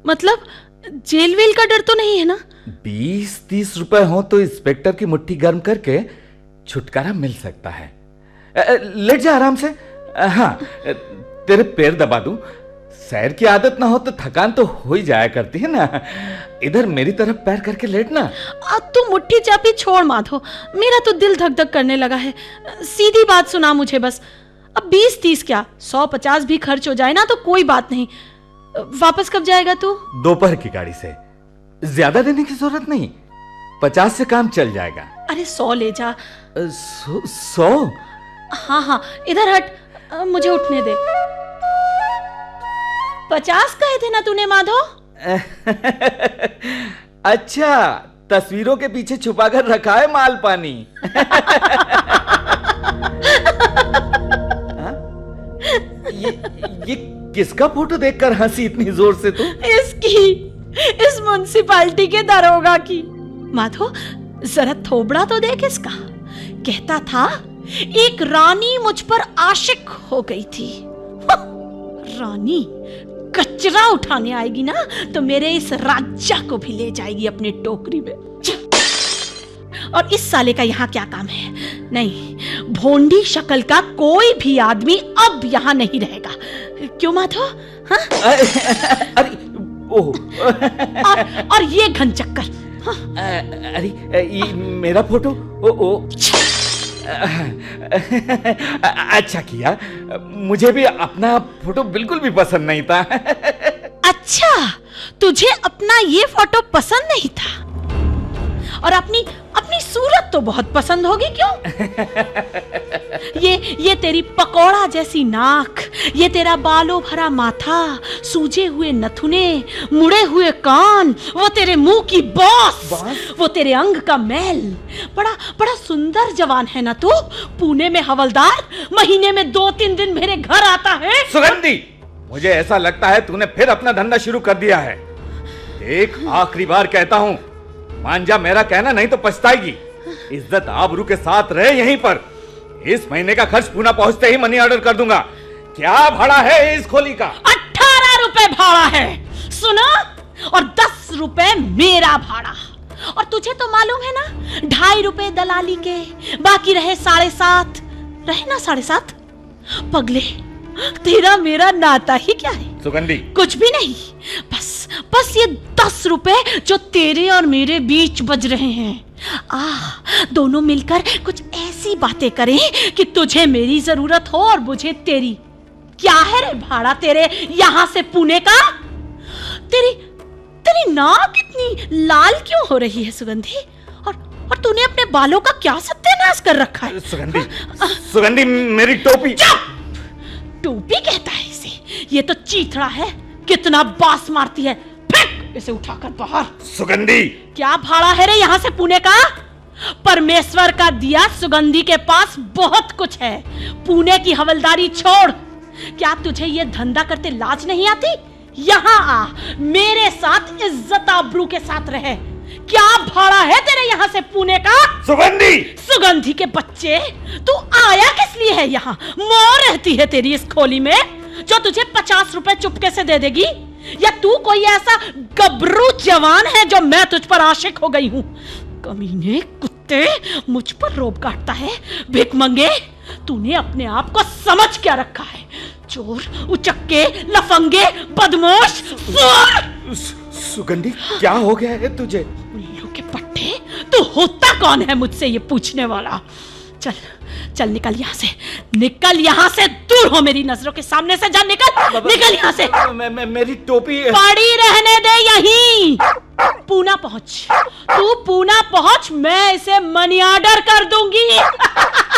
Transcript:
मतलब jail well का डर तो नहीं है ना? 20-30 रुपए हो तो इंस्पेक्टर की मुट्ठी गर्म करके छुटकारा मिल सकता है। लेट जा आराम से। हाँ, तेरे पैर दबा दूं। सैर की आदत ना हो तो थकान तो हो ही जाया करती है ना। इधर मेरी तरफ पैर करके लेटना। तू मुट्ठी चापी छोड़ माधो, मेरा तो दिल धक धक करने लगा है। सीधी बात सुना मुझे बस। अब 20-30 क्या, 100-50 भी खर्च हो जाए ना तो कोई बात नहीं। वापस कब जाएगा तू? दोपहर की गाड़ी से। ज्यादा देने की जरूरत नहीं, 50 से काम चल जाएगा। अरे 100 ले जा। 100? हाँ, इधर हट, मुझे उठने दे। 50 कहे थे ना तूने माधो? अच्छा, तस्वीरों के पीछे छुपा कर रखा है माल पानी। ये किसका फोटो देखकर हंसी इतनी जोर से तू? इस म्युनिसिपालिटी के दरोगा की। माधो, जरा थोबड़ा तो देख इसका। कहता था एक रानी मुझ पर आशिक हो गई थी। रानी कचरा उठाने आएगी ना तो मेरे इस राजा को भी ले जाएगी अपनी टोकरी में। और इस साले का यहाँ क्या काम है? नहीं, भोंडी शक्ल का कोई भी आदमी अब यहाँ नहीं रहेगा। क्यों माधो? हाँ? अरे ओह। और ये घन चक्कर। हाँ? अरे ये मेरा फोटो। ओ अच्छा किया, मुझे भी अपना फोटो बिल्कुल भी पसंद नहीं था। अच्छा, तुझे अपना ये फोटो पसंद नहीं था? और अपनी सूरत तो बहुत पसंद होगी क्यों? ये तेरी पकौड़ा जैसी नाक, ये तेरा बालों भरा माथा, सूजे हुए नथुने, मुड़े हुए कान, वो तेरे मुंह की बॉस, वो तेरे अंग का मैल। बड़ा सुंदर जवान है ना तू। पुणे में हवलदार, महीने में 2-3 दिन मेरे घर आता है। सुगंधी, मुझे ऐसा लगता है तूने फिर अपना धंधा शुरू कर दिया है। एक आखिरी बार कहता हूँ, मान जा मेरा कहना, नहीं तो पछताएगी। इज्जत आबरू के साथ रहे यहीं पर। इस महीने का खर्च पुणे पहुंचते ही मनी ऑर्डर कर दूंगा। क्या भाड़ा है इस खोली का? 18 रुपए भाड़ा है, सुना? और 10 रुपए मेरा भाड़ा। और तुझे तो मालूम है ना, 2.5 रुपए दलाली के, बाकी रहे 7.5। रहे ना 7.5? पगले, तेरा मेरा नाता ही क्या है? सुगंधी, कुछ भी नहीं। बस ये 10 रुपए जो तेरे और मेरे बीच बज रहे हैं। दोनों मिलकर कुछ ऐसी बातें करें कि तुझे मेरी जरूरत हो और मुझे तेरी। क्या है रे भाड़ा तेरे यहां से पुणे का? तेरी नाक इतनी लाल क्यों हो रही है सुगंधी? और तूने अपने बालों का क्या सत्यानाश कर रखा है? सुगंधी, मेरी टोपी। टोपी कहता है इसे? ये तो चीथड़ा है, कितना बास मारती है। फेंक इसे उठाकर बाहर। सुगंधी, क्या भाड़ा है रे यहाँ से पुणे का? परमेश्वर का दिया सुगंधी के पास बहुत कुछ है। पुणे की हवलदारी छोड़। क्या तुझे ये धंधा करते लाज नहीं आती? यहाँ आ, मेरे साथ इज्जत आबरू के साथ रहे। क्या भाड़ा है तेरे यहाँ से पुणे का? सुगंधी के बच्चे, तू आया किस लिए है यहाँ? मोर रहती है तेरी इस खोली में जो तुझे 50 रुपए चुपके से दे देगी? या तू कोई ऐसा गबरू जवान है जो मैं तुझ पर आशिक हो गई हूँ? कमीने कुत्ते, मुझ पर रोब काटता है। भिख मंगे, तूने अपने आप को समझ क्या रखा है? चोर, उचक्के, लफंगे, बदमाश, सुगंधी, क्या हो गया है तुझे? उल्लू के पट्टे, तू होता कौन है मुझसे ये पूछने वाला? चल निकल यहाँ से, निकल यहाँ से, दूर हो मेरी नजरों के सामने से। जा, निकल यहाँ से। मेरी टोपी पड़ी रहने दे यहीं। पुणे पहुंच, तू पुणे पहुंच, मैं इसे मनी ऑर्डर कर दूंगी।